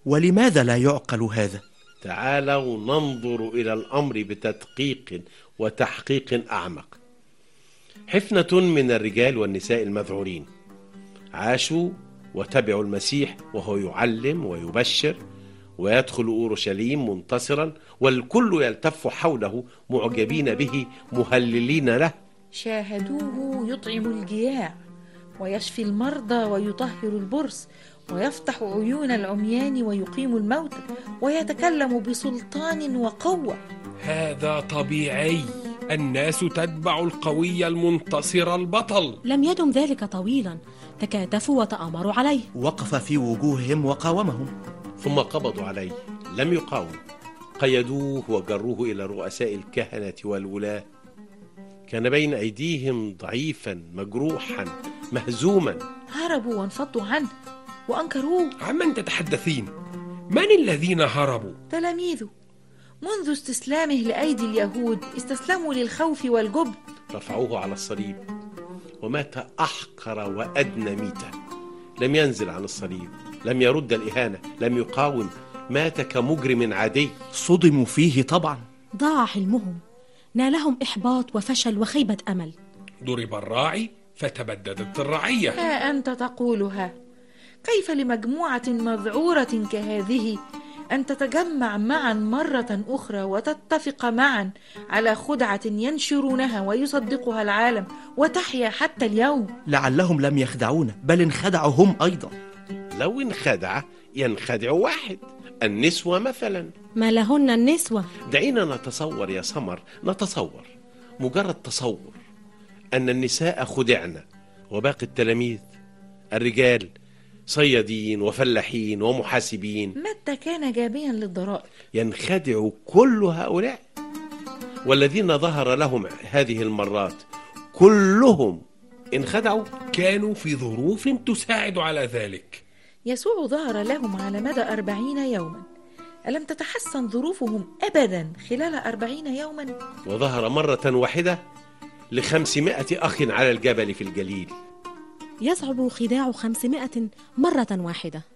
ولماذا لا يعقل هذا؟ تعالوا ننظر إلى الأمر بتدقيق وتحقيق أعمق. حفنة من الرجال والنساء المذعورين عاشوا وتبعوا المسيح وهو يعلم ويبشر ويدخل أورشليم منتصرا، والكل يلتف حوله معجبين به مهللين له. شاهدوه يطعم الجياع ويشفي المرضى ويطهر البرص ويفتح عيون العميان ويقيم الموتى ويتكلم بسلطان وقوة. هذا طبيعي، الناس تتبع القوي المنتصر البطل. لم يدم ذلك طويلا، تكاتفوا وتآمروا عليه. وقف في وجوههم وقاومهم. ثم قبضوا عليه، لم يقاوم، قيدوه وجروه إلى رؤساء الكهنة والولاة. كان بين أيديهم ضعيفا مجروحا مهزوما. هربوا وانفضوا عنه وأنكروه. عمن تتحدثين؟ من الذين هربوا؟ تلاميذه منذ استسلامه لأيدي اليهود استسلموا للخوف والجبن. رفعوه على الصليب ومات أحقر وأدنى ميتة. لم ينزل عن الصليب، لم يرد الإهانة، لم يقاوم، مات كمجرم عادي. صدموا فيه طبعا. ضاع حلمهم، نالهم إحباط وفشل وخيبة أمل. ضرب الراعي فتبددت الرعية. ها أنت تقولها، كيف لمجموعة مذعورة كهذه أن تتجمع معا مرة أخرى وتتفق معا على خدعة ينشرونها ويصدقها العالم وتحيا حتى اليوم؟ لعلهم لم يخدعونا، بل انخدعوا هم أيضا. لو انخدع ينخدع واحد، النسوة مثلا. ما لهن النسوة؟ دعينا نتصور يا سمر، نتصور مجرد تصور أن النساء خدعن وباقي التلاميذ الرجال صيادين وفلاحين ومحاسبين. متى كان جابيا للضرائب. ينخدع كل هؤلاء، والذين ظهر لهم هذه المرات كلهم انخدعوا. كانوا في ظروف تساعد على ذلك. يسوع ظهر لهم على مدى 40 يوما. ألم تتحسن ظروفهم أبدا خلال 40 يوما؟ وظهر مرة واحدة ل500 أخ على الجبل في الجليل. يصعب خداع 500 مرة واحدة.